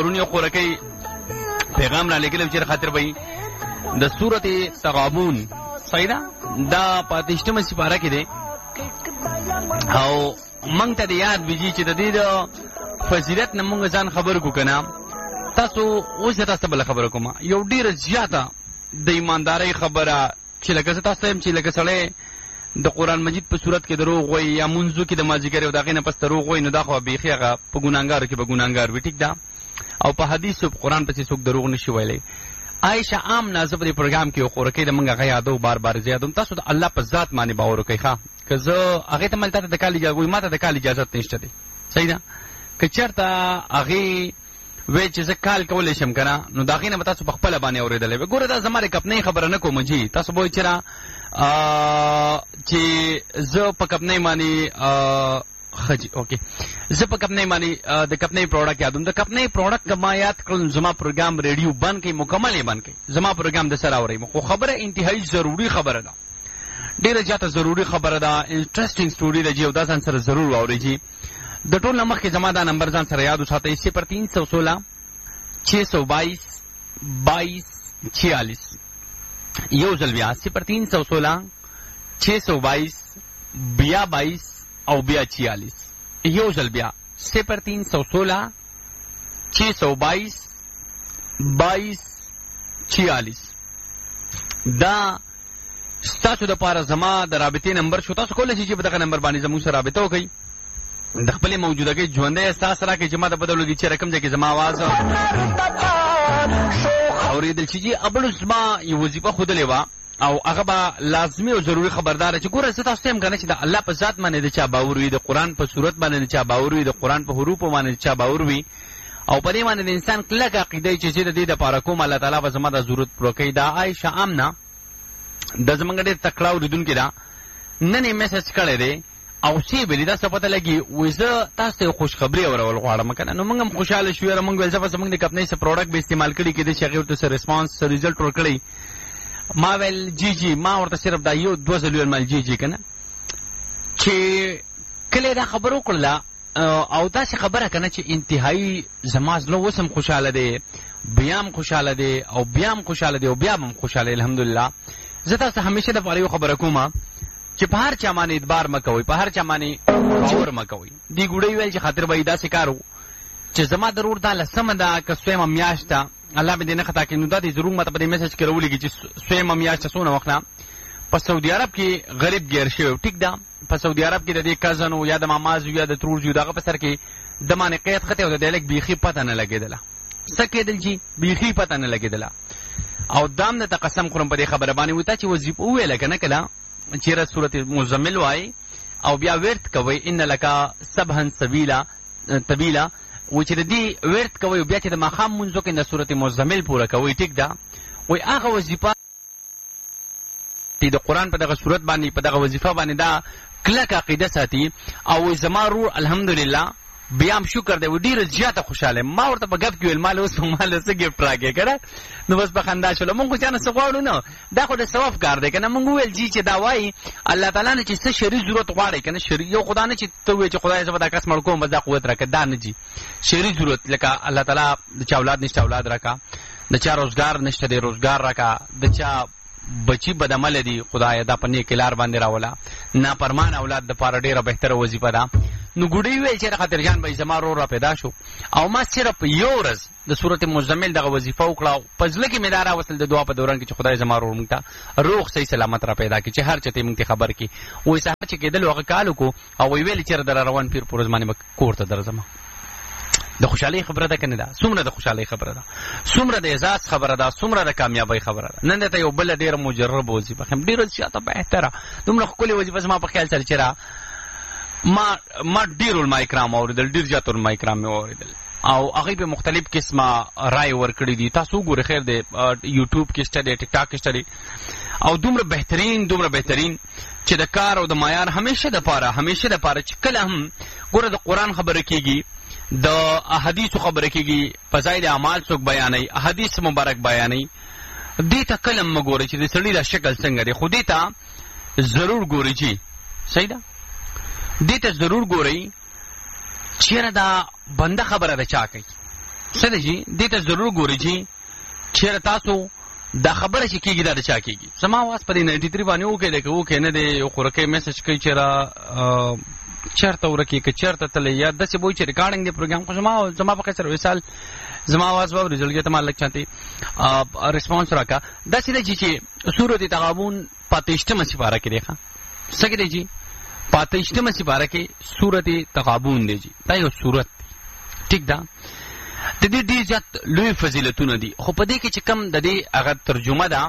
پرونی خورکی پیغام را لګلم چې خاطر وي د سورته تغابن صحیح ده دا پاتشتمه سپاره کې ده او مونږ ته یاد ویږي چې د دې د فضیلت نه مونږ ځان خبر کو کنه تاسو اوس تاسو بل خبر کوم یو ډیر زیاته د ایماندارۍ خبره چې لکه تاسو هم چې لکه سړی د قران مجید په صورت کې دروغ وای یا منځو کې د ماجیګر او دغه نه پس دروغ وای نو دا خو به خيغه په ګونانګار کې به ګونانګار وي ټیک ده او په حدیث او قران په څیر څوک دروغ نشي ویلای عائشہ عام نازب دی پروګرام کې خورکې د منګه غیادو بار بار زیاتوم تاسو د الله په ذات باندې باور وکړئ ښا که زه هغه ته ملته د کال اجازه ماته د کال اجازه نشته دی صحیح ده که چرته هغه وې چې زه کال کولې شم کنه نو داغې نه تاسو په خپل باندې اورېدلې ګوره دا زماره کپنې خبره نه کوم جی تاسو به چیرې چې زه په کپنې باندې خج اوکے زه په کپنې باندې د کپنې پروډکټ یادوم د کپنې پروډکټ کما یاد کړم زما پروګرام ریډیو بند کې مکمل یې بند کې زما پروګرام د سره اوري خو خبره انتهایی ضروری خبره ده ډیره زیاته ضروری خبره ده انټرېسټینګ سټوري ده چې دا ځان سره ضرور واوري جی د ټول نمبر کې زما دا نمبر ځان سره یاد وساتئ 0316 622 2246 یو ځل بیا 0316 622 22 او 46 یو ځل بیا 0316 622 22 46 دا ستاسو د پاره زما د رابطې نمبر شو تاسو کولای شئ چې په دغه نمبر باندې زموږ سره رابطه وکړئ د خپل موجودګۍ ژوندې احساس راکړي چې ما د بدلو دي چې رقم ځکه زما आवाज اوریدل چې ابل زما یو وظیفه خودلې وا او هغه به لازمي او ضروري خبردار چې ګوره زه تاسو هم کنه چې د الله په ذات باندې د چا باور وي د قران په صورت باندې د چا باور وي د قران په حروف باندې د چا باور وي او په دې باندې د انسان کلک عقیده چې د دې لپاره کوم الله تعالی به زما د ضرورت پوره کوي دا عائشہ امنه د زمونږ ډېر تکړه اوریدونکو دا نن یې میسج کړی دی او سی بلی دا څه پته لګي وزه تاسو خوش خبري اورول غواړم کنه نو موږ هم خوشاله شو موږ ول ځکه موږ د کپنې څخه پروډکټ به استعمال کړي کې د شغیر ته ریسپانس ریزلټ ورکړي ما ول جی ما ورته صرف دا یو 2 ځلې مال جی کنه چې کله دا خبرو کړله او دا څه خبره کنه چې انتهایی زماز لو وسم خوشاله دي بیام خوشاله دي او بیام خوشاله دي او بیام خوشاله الحمدلله زه تاسو همیشه د پاره خبره کوم چې په هر چا باندې ادبار مکوئ په هر چا باندې باور مکوئ دی ګوډې ویل چې خاطر به دا سکارو چې زما ضرور دا لسمه دا که سویمه میاشته الله به دې نه خطا کړي نو دا دې ضرور ماته په دې میسج کې راولېږي چې سویمه میاشته څونه وخت نه په سعودي عرب کې غریب ګیر شوی ټیک ده په سعودي عرب کې د دې کزنو یا د ماماز یا د ترور دغه په سر کې د باندې قید خته او د دلک بیخي پته نه لګېدله څه کېدل جی بیخي پته نه لګېدله او دام نه قسم خورم په دې خبره باندې وتا چې وظیفه ویل کنه کله چیرې سورۃ مزمل وای او بیا ورت کوي ان لک سبحا سبیلا طویلا و چې دې ورت کوي بیا چې د ماخام منځو کې د سورۃ مزمل پوره کوي ټیک ده وای هغه وظیفه د قرآن په دغه صورت باندې په دغه وظیفه باندې دا کلک عقیده ساتي او زما رور الحمدلله بیام شکر دی و ډیر زیاته خوشاله ما ورته په غف کې ویل مال اوس مال څه گیفت راکې کړه نو بس په خندا شول مونږ ځان څه غواړو نه دا خو د ثواب کار دی کنه مونږ ویل چې دا وای الله تعالی نه چې څه شری ضرورت غواړي کنه شری یو خدای نه چې ته وې چې خدای زما دا کس مړ کوم بس دا قوت راکړه دا نه جی شری ضرورت لکه الله تعالی د چا اولاد نشته اولاد راکا د چا روزګار نشته دی روزګار راکا د چا بچی بدعمل دي خدای دا پنه کلار باندې راولا نافرمان اولاد د پاره ډیره بهتره وظیفه ده نو ګډي ویل چې خاطر جان به زما رو را پیدا شو او ما صرف یو ورځ د سورته مزمل دغه وظیفه وکړه پزله کې مدار وصل د دعا په دوران کې چې خدای زما رو مونږ ته روغ صحیح سلامت را پیدا کړي چې هر چته مونږ ته خبر کی وې سهار چې کېدل هغه کالو کو او ویل چې در روان پیر پرزمانه کوړه درځم د خوشحالي خبره ده کنه دا څومره د خوشحالي خبره ده څومره د اعزاز خبره ده څومره د کامیابی خبره ده نن ته یو بل ډیر مجرب وظیفه هم ډیر زیاته بهتره دومره خپل وظیفه زما په خیال سره چیرې ما ډیر المایکرام اوریدل ډیر زیات المایکرام اوریدل او هغه په مختلف قسمه رائے ورکړي دي تاسو ګوره خیر دی یوټیوب کې سټډي ټیک ټاک کې سټډي او دومره بهترین چې د کار او د معیار همیشه د پاره چې کله هم ګوره د قران خبره کیږي د احادیث خبره کیږي فضایل اعمال څوک بیانای احادیث مبارک بیانای دې ته کلم مګوري چې د سړي د شکل څنګه دی خو دې ته ضرور ګوري چې صحیح ده دې ته ضرور ګوري چیرې دا بنده خبره ده چا کوي څه دی دې ته ضرور ګورئ چې چېرې تاسو دا خبره چې کېږي دا د چا کېږي. زما اواز په دې 93 باندې وکړئ نه دی یو خورکۍ میسج کوي چې چېرته ورکې که چېرته تللی یا داسې به وایي چې ریکارډنګ دی پروګرام خو زما په خیر وصال زما اواز واورې زړګي ته ما لږ چانتې ریسپانس راکړه. داسې دی چې سورت تغابون 85 سپاره کې دی څه کې دی 85 سپاره کې سورت تغابون دی دا یو سورت دی ټیک ده. د دې ډېر زیات لوی فضیلتونه دي خو په دې کې چې کم د دې هغه ترجمه ده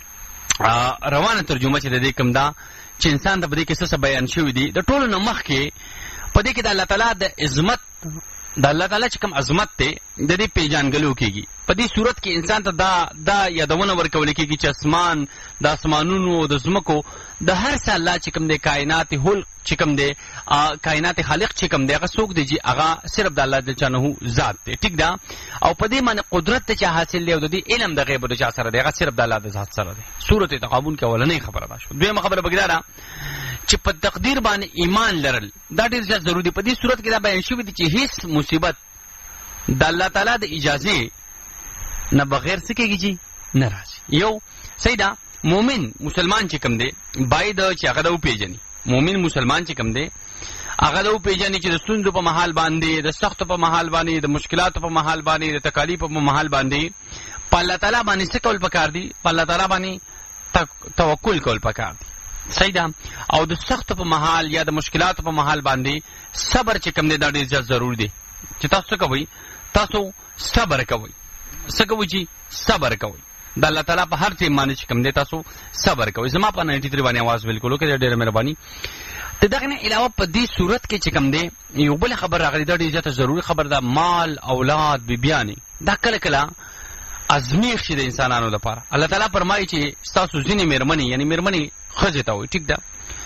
روانه ترجمه چې د دې کم ده چې انسان ته په دې کې څه بیان شوي دي د ټولو نه مخکې په دې کې د الله تعالی د عظمت د الله تعالی چې کوم عظمت دی د دې پیژانګلو کېږي. په دې صورت کې انسان ته دا یادونه ورکول کېږي چې اسمان د اسمانونو د ځمکو د هر څه الله چې کوم دی کائنات خلق چې کوم دی کائنات خالق چې کوم دی هغه څوک دی چې هغه صرف د الله جل شانه ذات دی ټیک ده. او په دې باندې قدرت ته حاصل دی او د دې علم د غیب د چا سره دی هغه صرف د الله د ذات سره دی. سورۃ تغابن کې اولنۍ خبره ده شو. دویمه خبره بګدا ده چې په تقدیر باندې ایمان لرل دا ډېر زیات ضروري. په دې صورت کې دا بیان شوی دی چې هیڅ مصیبت د الله تعالی د اجازه نه بغیر څه کېږي نه راځي. یو سیدا مؤمن مسلمان چې کوم دی باید چې هغه د وپېژني. مؤمن مسلمان چې کوم دی هغه د وپېژني چې د ستونزو په محال باندې د سختو په محال باندې د مشکلاتو په محال باندې د تکالیفو په محال باندې په الله تعالی باندې څه کول پکار دي په الله تعالی باندې توکل کول پکار دي صحیح ده. او د سختو په محال یا د مشکلاتو په محال باندې صبر چې کوم دی دا ډېر زیات ضروري دی چې تاسو څه کوئ تاسو صبر کوئ څه کوئ چې صبر کوئ د الله تعالی په هر څه باندې چې کوم دی تاسو صبر کوئ. زما په 93 باندې आवाज بالکل وکړئ ډېره مهرباني. د دغه نه علاوه په دې صورت کې چې کوم دی یو بل خبر راغلی دا ډېر زیات ضروري خبر ده مال اولاد بیبیانې دا کله کله ازمیښت شي د انسانانو لپاره. الله تعالی فرمایي چې تاسو ځینې مېرمنې یعنی مېرمنې ښځې ته وایي ټیک ده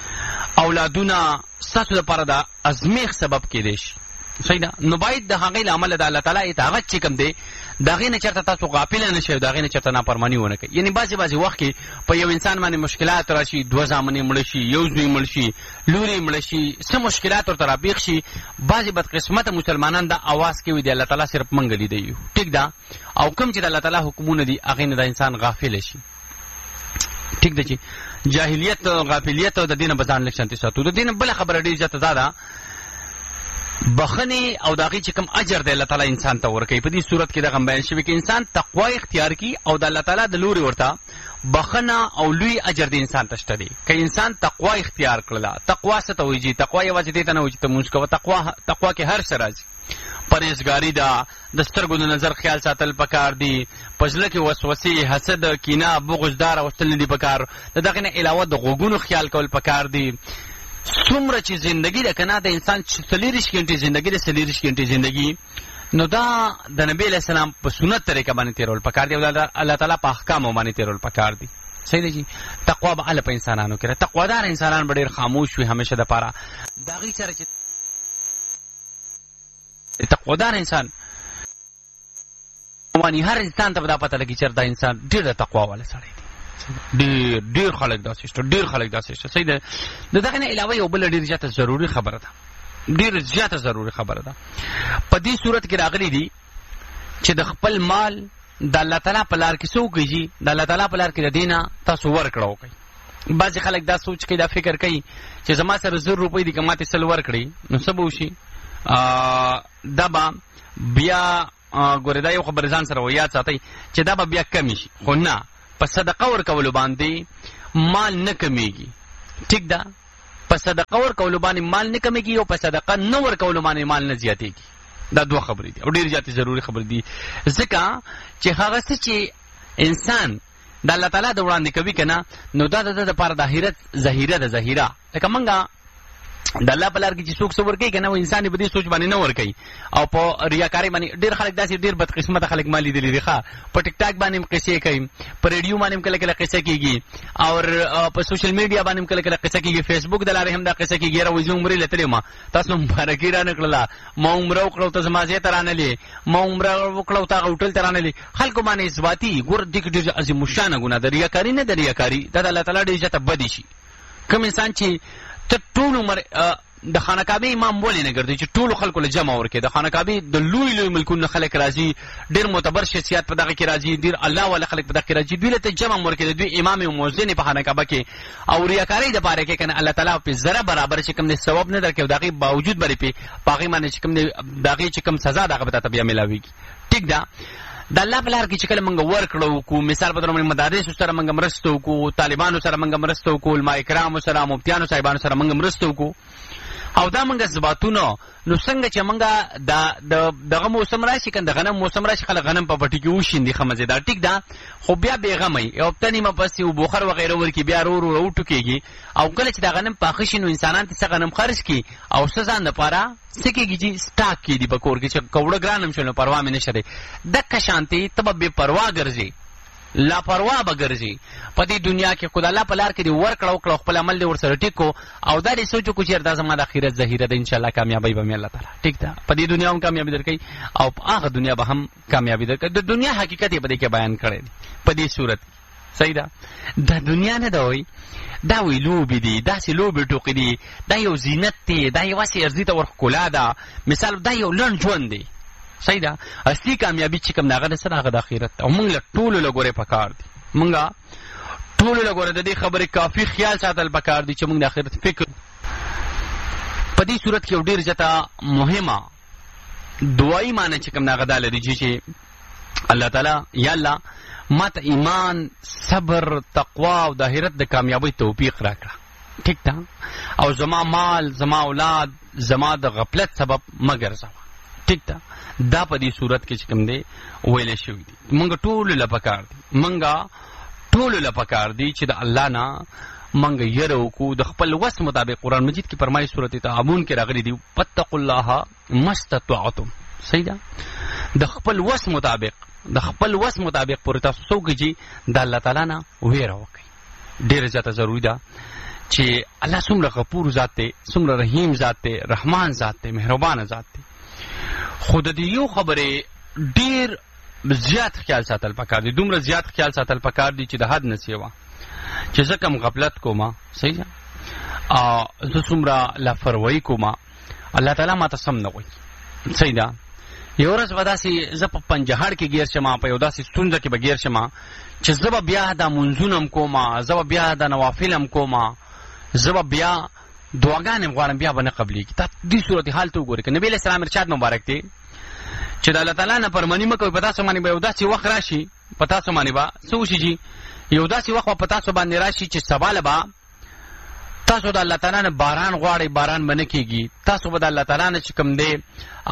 اولادونه ستاسو لپاره د ازمیښت سبب کېدی شي صحیح ده. نو باید د هغې له امله د الله تعالی اطاعت چې کوم دی د هغې نه چېرته تاسو غافله نه شئ د هغې نه چېرته نافرماني ونه کوئ. یعنې بعضې وخت کې په یو انسان باندې مشکلات راشي 2 زامنې مړه شي یو زوی مړ شي لورې مړه شي څه مشکلات ورته راپېښ شي بعضې بدقسمته مسلمانان دا اواز کوي د الله تعالی صرف موږ لیدی یو ټیک ده. او کوم چې د الله تعالی حکمونه دي هغې نه د انسان غافله شي ټیک ده چې جاهلیت غافلیت د دې نه به ځان لږ شانتي ساتو. د دې نه بله خبره ډېر زیاته دا ده بخنې او د هغې چې کوم اجر دی الله تعالی انسان ته ورکوي. په دې صورت کې دغه بیان شوي چې انسان تقوا اختیار کړي او د الله تعالی د لورې ورته بخنه او لوی اجر د انسان ته شته دی که انسان تقوا اختیار کړله. تقوا څه ته وایي تقوا یوازې دې ته نه وایي چې ته لمونځ کوه. تقوا کې هر څه راځي پرهیزګاري ده د سترګو د نظر خیال ساتل پکار دي په زړه کې وسوسې حسد کینه بغض دا راوستل نه دي پکار. د دغې نه علاوه د غوږونو خیال کول پکار دي. څومره چې زندگی ده که نه د انسان 40 غنټې زندگی ده 40 غنټې زندگی نو دا د نبی علیه السلام په سنت طریقه باندې تېرول پکار دي او الله تعالی په احکامو باندې تېرول پکار دي صحیح دی. تقوا به هله په انسانانو کې تقوادار انسانان به ډېر خاموش وي همیشه دپاره د هغې سره چې تقوادار انسان واني هر انسان ته به دا پته لګي چې دا انسان ډېر د تقوا والا سړی دی. ډېر خلک داسې شته صحیح ده. د دغه نه علاوه یو بله ډېر زیاته ضروري خبره ده په دې صورت کې راغلی دي چې د خپل مال د الله تعالی په لار کې څه وکړي د الله تعالی په لار کې د دې نه تاسو ورکړه وکړئ. بعضې خلک دا سوچ کوي دا فکر کوي چې زما سره 100 روپۍ دي که ماته 100 ورکړي نو څه به وشي دا به بیا ګورې دا یو خبر ځان سره یاد ساتئ چې دا به بیا کمی شي خو نه په صدقه ورکولو باندې مال نه کمیږي ټیک ده. په صدقه ورکولو باندې مال نه کمیږي او په صدقه نه ورکولو باندې مال نه زیاتېږي. دا 2 خبرې دي او ډېر زیاتې ضروري خبرې دي ځکه چې هغه څه چې انسان د الله تعالی د وړاندې کوي که نه نو دا د ده دپاره د آخرت ذخیره ده ذخیره. لکه موږ د الله په لار کې چې څوک څه ورکوي که نه انسان یې په دې سوچ باندې نه ورکوي او په ریاکارۍ باندې ډېر خلک داسې ډېر بدقسمته خلک ما لیدلي دي ښه په ټیک ټاک باندې هم قصې کوي په ریډیو باندې هم کله کله قصه کېږي او په سوشل میډیا باندې هم کله کله قصه کېږي فیسبوک د لارې هم دا قصه کېږي یاره وایي زه عمرې له تلې ما تاسو مبارکي را نه کړله ما عمره وکړه ته زما ځای ته رانلې ما عمره وکړه تا هوټل ته رانلې خلکو باندې اثباتي ګوره دې کې ډېر عظیم الشانه ګناه ده ریاکاري نه ده ریاکاري دا د الله تعالی ډېر زیاته بدې شي. کوم انسان چې ته ټول عمر د خانقابه امام ولې نه ګرځي چې ټول خلکو له جمع ورکړي. د خانقابه د لوی ملکونو خلک راځي، ډېر معتبر شخصیت په دغه کې راځي، ډېر الله والا خلک په دغه کې راځي، دوی له جمع ورکړي، دوی امام او مؤذن په خانقابه کې او ریاکاری د پاره کې کنه الله تعالی په ذره برابر چې کوم نه ثواب نه درکې، دغه باوجود بری په پاغي باندې چې کوم دغه چې کوم سزا دغه به تبیا ملاويږي. ټیک ده. د الله په لار کې چې کله موږ ورکړو کو، مثال په توګه مدارس سره موږ مرسته وکړو، طالبانو سره موږ مرسته وکړو، علماء کرام سره، مفتیانو صاحبانو سره موږ مرسته وکړو، او دا موږ ثباتونه نو څنګه چې موږ دغه موسم راشي کنه، غنم موسم راشي، خلک غنم په پټي کې وشیندي خمزیدار. ټیک ده. خو بیا بیغمې او تنی مپسې او بوخر وغیره ورکی بیا رو ټوکيږي، او کله چې دا غنم پاخه شي نو انسانان ته غنم خرج کی او سزا نه پاره سکیږي چې سٹاک کې دی بکور کې چې کوړه ګرانم شنو پروا مې نشره. دک شانتي تب به پروا ګرځي، لا پروا بګرځي په دې دنیا کې. خدای الله په لار کې دی ورکړو خپل عمل دی ورسره ټیکو، او دا دې سوچو کو چې اردا زما د اخرت ظاهره ده، ان شاء الله کامیابی به مې الله تعالی ټیک ده په دې دنیا هم کامیابی درکې او په هغه دنیا به هم کامیابی درکې. د دنیا حقیقت په دې کې بیان کړی دی په دې صورت. صحیح ده. د دنیا نه دا وای دا وی لوبې دي، داسې لوبې ټوکې دي، دا یو زینت دی، دا یو واسې ارزي ته ورخلا ده، مثال دا یو لنډ ژوند دی. صحیح ده. اصلي کامیابی چې کوم داغه سره هغه د اخرت، او موږ له ټولو لګورې پکار دي، موږ ټولو لګورې د دې خبرې کافي خیال ساتل پکار دي چې موږ د اخرت فکر. په دې صورت کې یو ډیر جته مهمه دعایي معنی چې کوم داغه داله دي چې الله تعالی یا الله ماته ایمان، صبر، تقوا او د اخرت د کامیابی توفیق راکړه. ټیک ده. او زما مال، زما اولاد، زما د غفلت سبب مګرځه. ٹھیک ده. دا په دې صورت کې چې کوم دی ویل شوی دی. مونږ ټول لپاره دي، مونږ ټول لپاره دي چې د الله نه مونږ یره وکړو د خپل وس مطابق. قران مجید کې فرمایي سورته تعاون کې راغلي دی فتقوا الله مستطعتم. صحیح ده. د خپل وس مطابق، د خپل وس مطابق پر تاسو څوک د الله تعالی نه ویره وکړي. ډیره زیاته ضروری ده چې الله څومره غفور ذات دی، څومره رحیم ذات دی، رحمان ذات دی، مهربان ذات دی. خود دې یو خبره ډیر زیات خیال ساتل پکار دي، دومره زیات خیال ساتل پکار دي چې د حد نه سیوا چې زه کم غفلت کوم. صحیح ده. زه څومره لاپروايي کوم، الله تعالی ماته سم نه وایي. صحیح ده. یو ورځ به داسې زه په پنجهاړ کې ګیر شم، په یو داسې ستونزه کې به ګیر شم چې زه به بیا د منځونم کوم، زه به بیا د نوافلم کوم، زه به بیا دعاګانې غواړم، بیا به نه قبلېږي. تا دې صورتحال ته وګورئ که نبي علیه السلام ارشاد مبارک دی چې د الله تعالی نه فرماني مه کوئ، په تاسو باندې به یو داسې وخت راشي، په تاسو باندې به څه وشي، یو داسې وخت به په تاسو باندې راشي چې سبا له به تاسو د الله تعالی نه باران غواړئ، باران به نه کېږي. تاسو به د الله تعالی نه چې کوم دی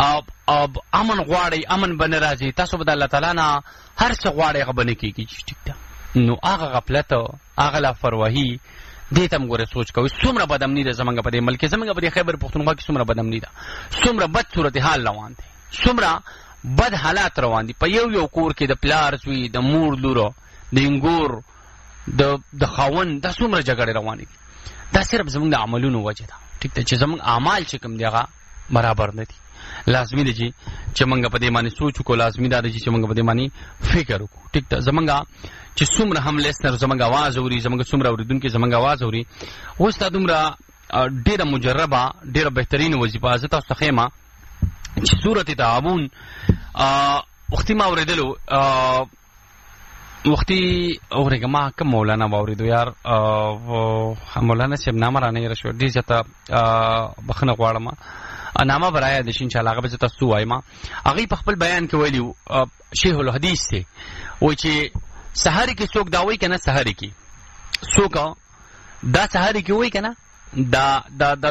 امن غواړئ، امن به نه راځي. تاسو به د الله تعالی نه هر څه غواړئ، هغه به نه کېږي. ټیک ده. نو هغه غفلت، هغه لاپرواهي، دې ته موږ سوچ کوو څومره بدامني ده زمونږ په دې ملک کې، زمونږ په دې خیبر پښتونخوا کې څومره بدامني ده، څومره بد صورتحال روان دی، څومره بد حالات روان دي. په یو کور کې د پلار زوی، د مور لور، د انګور، د خاوند، دا څومره جګړې روانې دي. دا صرف زمونږ د عملونو وجه ده. ټیک ده. چې زمونږ اعمال چې کوم دي هغه برابر نه دي. لازمي دی چې موږ په دې باندې سوچ وکړو، لازمي ده چې موږ په دې باندې فکر وکړو. ټیک ده. زمونږ چې څومره هم لیسنر زمونږ आवाज اوري، زمونږ څومره اوریدونکو زمونږ आवाज اوري، اوس تا دومره ډیره مجربه، ډیره بهترین وظیفه زه تاسو ته ښیم چې سورته تعاون وختي ما اوریدلو، وختي اورېږه ما کوم مولانا واورېدو یار، مولانا صاحب نامه رانه یې راشو، ډېر زیاته بخښنه غواړم، نامه به رایاد شي انشاءالله، هغه به زه تاسو ووایم. هغوی په خپل بیان کې ویلي شیخ الحدیث دی، وایي چې سحر کې څوک دا وایي که نه، سحر کې څوک دا سحر کې وایي که نه، دا